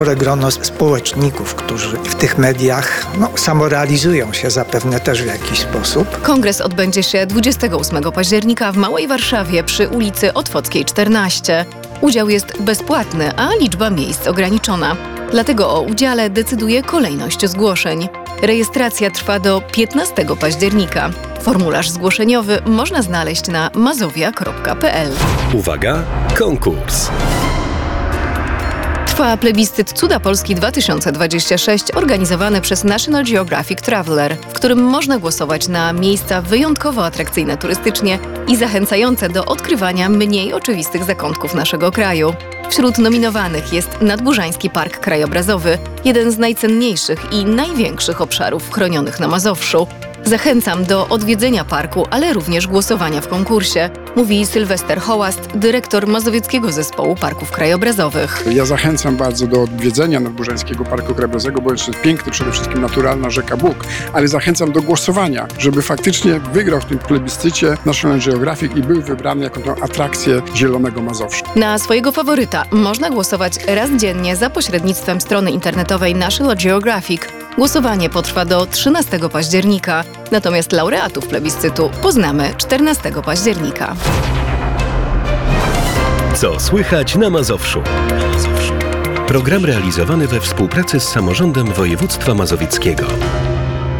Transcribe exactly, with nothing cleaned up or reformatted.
Spore grono społeczników, którzy w tych mediach no, samorealizują się zapewne też w jakiś sposób. Kongres odbędzie się dwudziestego ósmego października w Małej Warszawie przy ulicy Otwockiej czternaście. Udział jest bezpłatny, a liczba miejsc ograniczona. Dlatego o udziale decyduje kolejność zgłoszeń. Rejestracja trwa do piętnastego października. Formularz zgłoszeniowy można znaleźć na mazowia kropka p l. Uwaga, konkurs! Trwa plebiscyt Cuda Polski dwa tysiące dwudziesty szósty organizowany przez National Geographic Traveler, w którym można głosować na miejsca wyjątkowo atrakcyjne turystycznie i zachęcające do odkrywania mniej oczywistych zakątków naszego kraju. Wśród nominowanych jest Nadburzański Park Krajobrazowy, jeden z najcenniejszych i największych obszarów chronionych na Mazowszu. Zachęcam do odwiedzenia parku, ale również głosowania w konkursie, mówi Sylwester Hołast, dyrektor Mazowieckiego Zespołu Parków Krajobrazowych. Ja zachęcam bardzo do odwiedzenia Nadburzańskiego Parku Krajobrazowego, bo jest piękny, przede wszystkim naturalna rzeka Bóg, ale zachęcam do głosowania, żeby faktycznie wygrał w tym plebiscycie National Geographic i był wybrany jako tą atrakcję Zielonego Mazowsza. Na swojego faworyta można głosować raz dziennie za pośrednictwem strony internetowej National Geographic. Głosowanie potrwa do trzynastego października, natomiast laureatów plebiscytu poznamy czternastego października. Co słychać na Mazowszu? Program realizowany we współpracy z Samorządem Województwa Mazowieckiego.